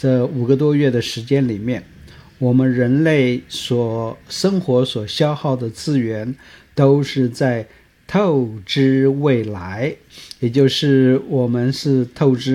这5个多月的时间里面，我们人类生活所消耗的资源都是在透支未来，也就是我们是透支